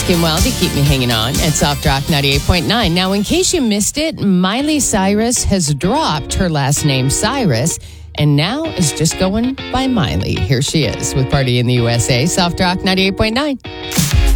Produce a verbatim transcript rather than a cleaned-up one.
Kim Wilde, keep me hanging on at Soft Rock ninety-eight point nine. Now, in case you missed it, Miley Cyrus has dropped her last name, Cyrus, and now is just going by Miley. Here she is with Party in the U S A, Soft Rock ninety-eight point nine.